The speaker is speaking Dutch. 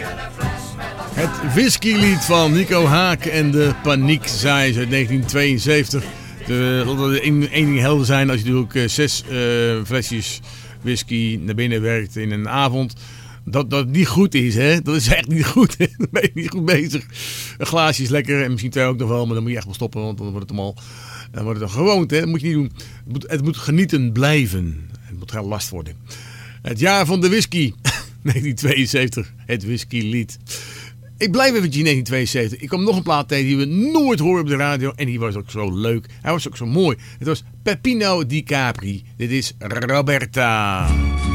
Het whiskylied van Nico Haak en de Paniekzaaiers uit 1972. Eén ding helder zijn als je natuurlijk 6 flesjes whisky naar binnen werkt in een avond. Dat het niet goed is, hè? Dat is echt niet goed. Hè? Dan ben je niet goed bezig. Een glaasje is lekker en misschien 2 ook nog wel, maar dan moet je echt wel stoppen, want dan wordt het allemaal. Dan wordt het een gewoonte, hè? Dat moet je niet doen. Het moet genieten blijven. Het moet geen last worden. Het jaar van de whisky. 1972. Het whiskylied. Ik blijf eventjes in 1972. Ik kwam nog een plaat tegen die we nooit horen op de radio. En die was ook zo leuk. Hij was ook zo mooi. Het was Peppino Di Capri. Dit is Roberta.